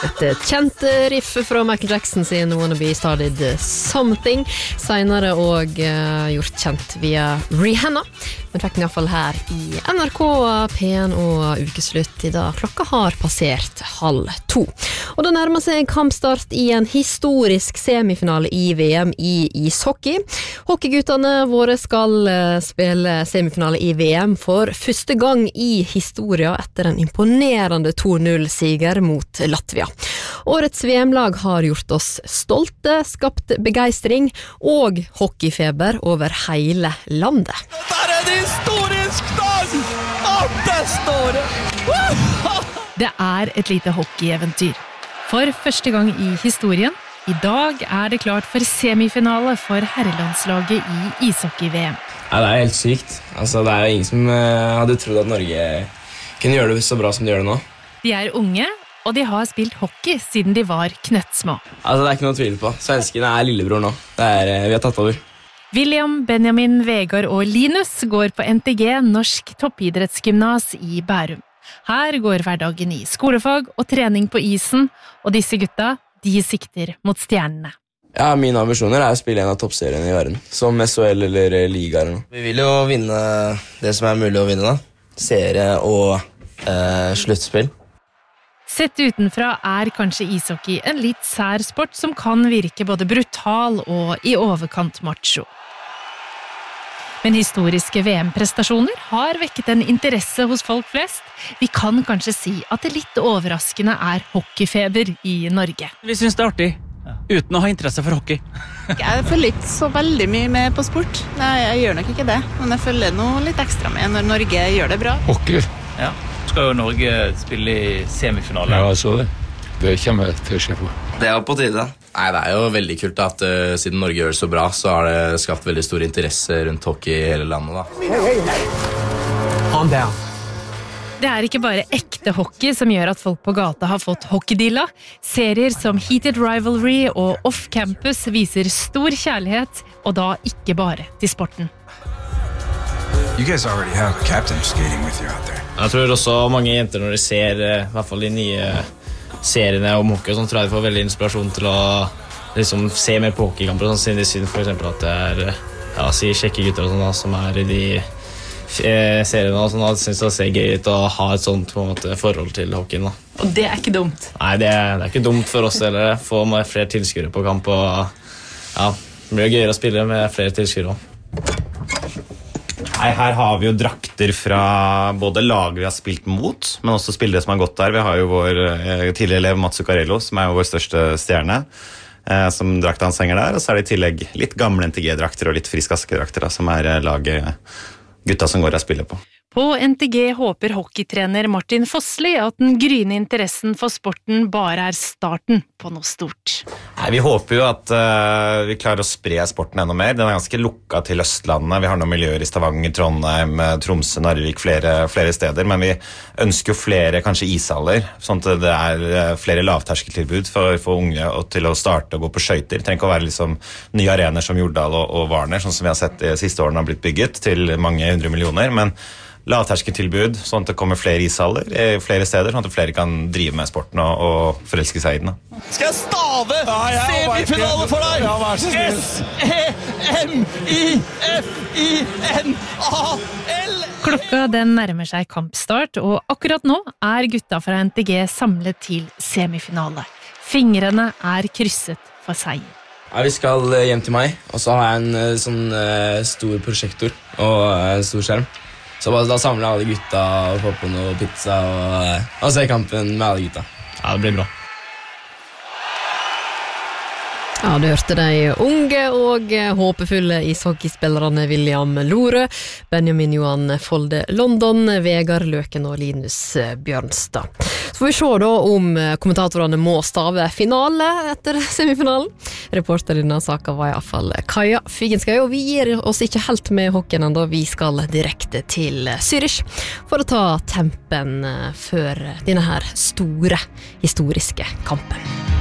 Et kjent riff fra Michael Jackson sin Wanna Be Started Something, senere og gjort kjent via Rihanna, men fikk den i hvert fall her i NRK P1 og ukeslutt i dag. Klokka har passert 1:30. Og det nærmer seg kampstart i en historisk semifinale i VM i ishockey. Hockeyguttene våre skal spille semifinale i VM for første gang i historia etter en imponerende 2-0-siger mot Latvia. Årets VM-lag har gjort oss stolte, skapt begeistring og hockeyfeber over hele landet. Det en historisk dag! Det står det! Det et lite hockeyeventyr. For første gang i historien, i dag det klart for semifinale for herrelandslaget i ishockey-VM. Ja, det helt sykt. Altså, det jo ingen som hadde trodd at Norge kunne gjøre det så bra som de gjør det nå. De unge, og de har spilt hockey siden de var knøttsmå. Altså, det ikke noe tvil på. Svenskene lillebror nå. Vi har tatt over. William, Benjamin, Vegard og Linus går på NTG, Norsk Toppidrettsgymnas i Bærum. Her går hverdagen i skolefag og trening på isen, og disse gutta, de sikter mot stjernene. Ja, mine ambisjoner å spille en av toppseriene i verden, som SHL eller Liga eller noe. Vi vil jo vinne det som mulig å vinne da. Serie og sluttspill. Sett utenfra kanskje ishockey en litt sær sport som kan virke både brutal og i overkant macho. Men historiske VM-prestasjoner har vekket en interesse hos folk flest. Vi kan kanskje si at det litt overraskende hockeyfeber i Norge. Vi synes det artig, uten å ha interesse for hockey. Jeg følger ikke så veldig mye med på sport. Nei, jeg gjør nok ikke det. Men jeg følger noe litt ekstra med når Norge gjør det bra. Hockey. Ja. Skal jo Norge spille i semifinale? Ja, så det. Det kommer jeg til å se på. Det på tide. Nei, det jo veldig kult at siden Norge gjør det så bra, så har det skapt veldig stor interesse rundt hockey i hele landet da. Calm down. Det ikke bare ekte hockey som gjør at folk på gata har fått hockeydilla. Serier som Heated Rivalry og Off Campus viser stor kjærlighet, og da ikke bare til sporten. You guys already have a captain skating with you out there. Jeg tror også mange jenter når de ser I hvert fall de nye seriene om hockey, sånn, tror jeg de får veldig inspirasjon til å liksom, se mer på hockeykamper, sånn, siden de synes for eksempel at det si kjekke gutter og sånn, da, som I de seriene og sånn, da, synes det ser gøy ut å ha et sånt på en måte, forhold til hockeyen. Da. Og det ikke dumt? Nei, det ikke dumt for oss heller. Få flere tilskuere på kamp, og ja, det blir gøyere å spille med flere tilskuere. Nei, her har vi jo drakter fra både lag vi har spilt mot, men også spillere som har gått der. Vi har jo vår tidligere elev Mats Zuccarello, som jo vår største stjerne, som drakta hans henger der. Og så det I tillegg litt gamle NTG-drakter og litt Frisk Aske-drakter, som laget gutta som går og spiller på. På NTG håper hockeytrener Martin Fossli at den gryende interessen for sporten bare starten på noe stort. Nei, vi håper jo at vi klarer å spre sporten enda mer. Den ganske lukka til Østlandet. Vi har noen miljøer I Stavanger, Trondheim, Tromsø, Narvik, flere steder. Men vi ønsker jo flere kanskje ishaller, sånn at det flere lavterskeltilbud for unge til å starte å gå på skøyter. Det trenger ikke å være liksom nye arener som Jordal og Varner, sånn som vi har sett de siste årene har blitt bygget til mange 100 millioner, men lavterskeltilbud, sånn at det kommer flere ishaller flere steder, sånn at flere kan drive med sporten og forelske seg I den. Skal jeg stave semifinale for deg? Ja, vær så snill. SEMIFINAL. Klokka den nærmer seg kampstart, og akkurat nå gutta fra NTG samlet til semifinale. Fingrene krysset for seier. Ja, vi skal hjem til meg, og så har jeg en sånn stor prosjektor og en stor skjerm. Så da samler jeg alle gutta og får på noe pizza og ser kampen med alle gutta. Ja, det blir bra. Ja, du hørte de unge og håpefulle ishockeyspillerne William Lore, Benjamin Johan Folde London, Vegard Løken og Linus Bjørnstad. Så får vi se da om kommentatorene må stave finale etter semifinalen. Reporter I denne saken var I hvert fall Kaja Figenskøy, og vi gir oss ikke helt med hockeyen enda. Vi skal direkte til Zürich for å ta tempen før denne her store historiske kampen.